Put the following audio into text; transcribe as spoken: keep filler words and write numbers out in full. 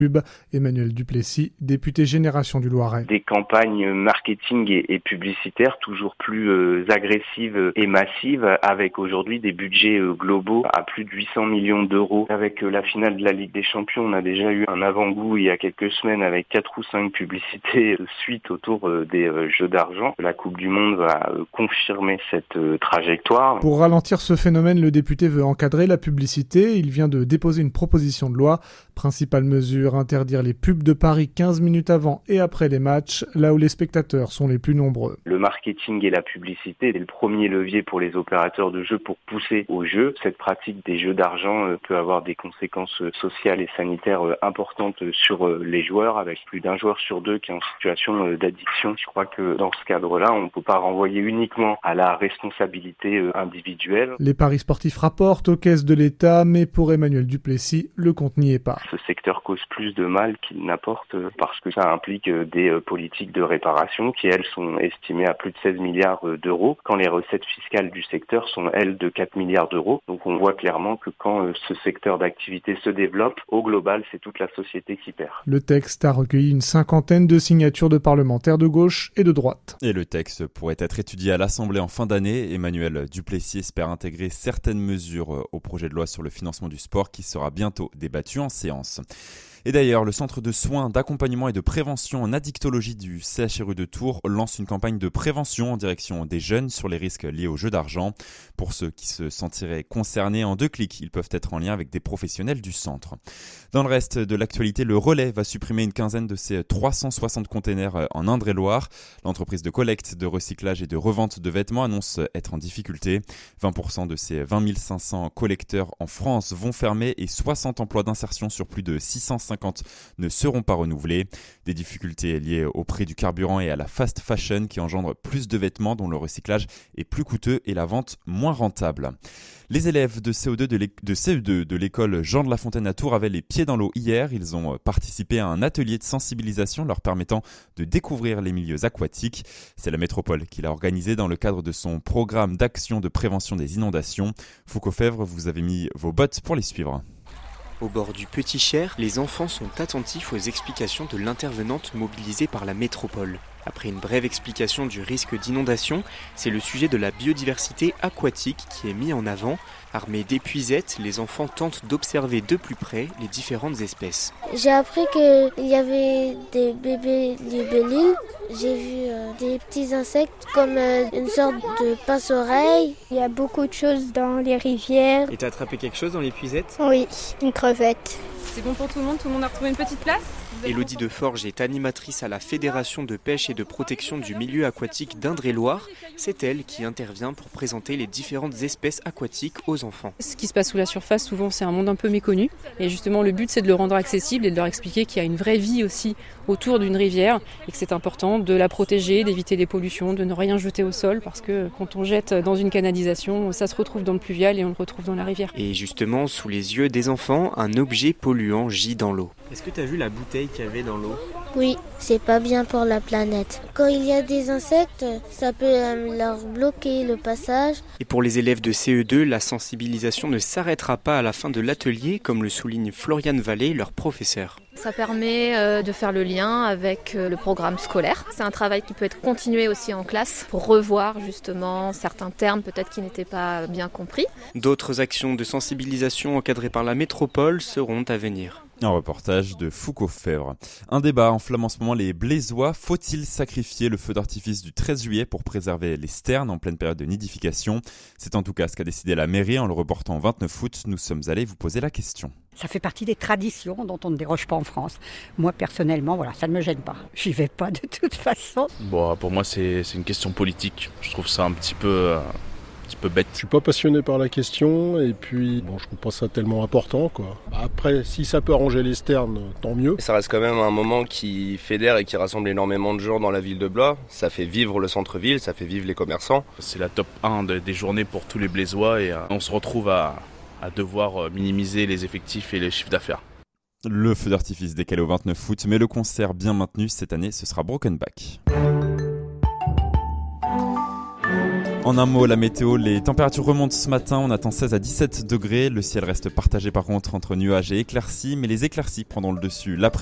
Emmanuel Duplessis, député Génération du Loiret. Des campagnes marketing et, et publicitaires toujours plus euh, agressives et massives, avec aujourd'hui des budgets euh, globaux à plus de huit cents millions d'euros. Avec euh, la finale de la Ligue des Champions, on a déjà eu un avant-goût il y a quelques semaines avec quatre ou cinq publicités de suite autour euh, des euh, jeux d'argent. La Coupe du Monde va euh, confirmer cette euh, trajectoire. Pour ralentir ce phénomène, le député veut encadrer la publicité. Il vient de déposer une proposition de loi. Principale mesure, interdire les pubs de paris quinze minutes avant et après les matchs, là où les spectateurs sont les plus nombreux. Le marketing et la publicité est le premier levier pour les opérateurs de jeux pour pousser au jeu. Cette pratique des jeux d'argent peut avoir des conséquences sociales et sanitaires importantes sur les joueurs, avec plus d'un joueur sur deux qui est en situation d'addiction. Je crois que dans ce cadre-là, on ne peut pas renvoyer uniquement à la responsabilité individuelle. Les paris sportifs rapportent aux caisses de l'État, mais pour Emmanuel Duplessis, le compte n'y est pas. Ce secteur cause plus de mal qu'il n'apporte parce que ça implique des politiques de réparation qui, elles, sont estimées à plus de seize milliards d'euros, quand les recettes fiscales du secteur sont, elles, de quatre milliards d'euros. Donc on voit clairement que quand ce secteur d'activité se développe, au global, c'est toute la société qui perd. Le texte a recueilli une cinquantaine de signatures de parlementaires de gauche et de droite. Et le texte pourrait être étudié à l'Assemblée en fin d'année. Emmanuel Duplessis espère intégrer certaines mesures au projet de loi sur le financement du sport qui sera bientôt débattu en séance. Et d'ailleurs, le centre de soins, d'accompagnement et de prévention en addictologie du C H R U de Tours lance une campagne de prévention en direction des jeunes sur les risques liés aux jeux d'argent. Pour ceux qui se sentiraient concernés, en deux clics, ils peuvent être en lien avec des professionnels du centre. Dans le reste de l'actualité, le Relais va supprimer une quinzaine de ses trois cent soixante containers en Indre-et-Loire. L'entreprise de collecte, de recyclage et de revente de vêtements annonce être en difficulté. vingt pour cent de ces vingt mille cinq cents collecteurs en France vont fermer et soixante emplois d'insertion sur plus de six cent cinquante ne seront pas renouvelés. Des difficultés liées au prix du carburant et à la fast fashion qui engendre plus de vêtements dont le recyclage est plus coûteux et la vente moins rentable. Les élèves de C E deux de l'école Jean de La Fontaine à Tours avaient les pieds dans l'eau hier. Ils ont participé à un atelier de sensibilisation leur permettant de découvrir les milieux aquatiques. C'est la métropole qui l'a organisé dans le cadre de son programme d'action de prévention des inondations. Foucault-Fèvre, vous avez mis vos bottes pour les suivre. Au bord du Petit Cher, les enfants sont attentifs aux explications de l'intervenante mobilisée par la métropole. Après une brève explication du risque d'inondation, c'est le sujet de la biodiversité aquatique qui est mis en avant. Armés d'épuisettes, les enfants tentent d'observer de plus près les différentes espèces. J'ai appris qu'il y avait des bébés libellules. J'ai vu euh, des petits insectes comme euh, une sorte de pince-oreille. Il y a beaucoup de choses dans les rivières. Et t'as attrapé quelque chose dans l'épuisette ? Oui, une crevette. C'est bon pour tout le monde ? Tout le monde a retrouvé une petite place ? Élodie Deforge est animatrice à la Fédération de pêche et de protection du milieu aquatique d'Indre-et-Loire. C'est elle qui intervient pour présenter les différentes espèces aquatiques aux enfants. Ce qui se passe sous la surface, souvent, c'est un monde un peu méconnu. Et justement, le but, c'est de le rendre accessible et de leur expliquer qu'il y a une vraie vie aussi autour d'une rivière et que c'est important de la protéger, d'éviter les pollutions, de ne rien jeter au sol parce que quand on jette dans une canalisation, ça se retrouve dans le pluvial et on le retrouve dans la rivière. Et justement, sous les yeux des enfants, un objet polluant gît dans l'eau. Est-ce que tu as vu la bouteille qu'il y avait dans l'eau ? Oui, c'est pas bien pour la planète. Quand il y a des insectes, ça peut euh, leur bloquer le passage. Et pour les élèves de C E deux, la sensibilisation ne s'arrêtera pas à la fin de l'atelier, comme le souligne Floriane Vallée, leur professeur. Ça permet euh, de faire le lien avec euh, le programme scolaire. C'est un travail qui peut être continué aussi en classe pour revoir justement certains termes peut-être qui n'étaient pas bien compris. D'autres actions de sensibilisation encadrées par la métropole seront à venir. Un reportage de Foucault-Fèvre. Un débat enflamme en ce moment les Blésois. Faut-il sacrifier le feu d'artifice du treize juillet pour préserver les sternes en pleine période de nidification ? C'est en tout cas ce qu'a décidé la mairie en le reportant au vingt-neuf août. Nous sommes allés vous poser la question. Ça fait partie des traditions dont on ne déroge pas en France. Moi, personnellement, voilà, ça ne me gêne pas. J'y vais pas de toute façon. Bon, pour moi, c'est, c'est une question politique. Je trouve ça un petit peu... Euh... peu bête. Je suis pas passionné par la question et puis bon, je trouve pas ça tellement important quoi. Après, si ça peut arranger les sternes, tant mieux. Ça reste quand même un moment qui fédère et qui rassemble énormément de gens dans la ville de Blois. Ça fait vivre le centre-ville, ça fait vivre les commerçants. C'est la top un de, des journées pour tous les Blésois et euh, on se retrouve à, à devoir minimiser les effectifs et les chiffres d'affaires. Le feu d'artifice décalé au vingt-neuf août, mais le concert bien maintenu cette année, ce sera Broken Back. En En un mot, la météo, les températures remontent ce matin, on attend seize à dix-sept degrés, le ciel reste partagé par contre entre nuages et éclaircies, mais les éclaircies prendront le dessus l'après-midi.